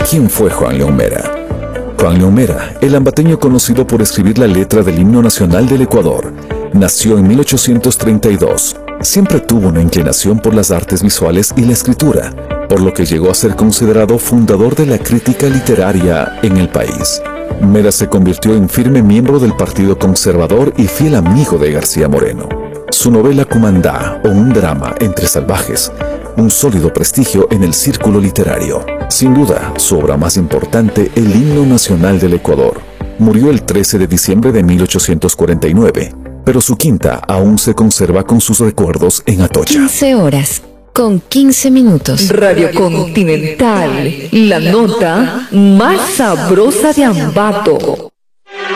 ¿Quién fue Juan León Mera? Juan León Mera, el ambateño conocido por escribir la letra del himno nacional del Ecuador, nació en 1832. Siempre tuvo una inclinación por las artes visuales y la escritura, por lo que llegó a ser considerado fundador de la crítica literaria en el país. Mera se convirtió en firme miembro del Partido Conservador y fiel amigo de García Moreno. Su novela Cumandá, o un drama entre salvajes, un sólido prestigio en el círculo literario. Sin duda, su obra más importante, el himno nacional del Ecuador. Murió el 13 de diciembre de 1849, pero su quinta aún se conserva con sus recuerdos en Atocha. 15 horas con 15 minutos. Radio Continental, la nota más sabrosa de Ambato.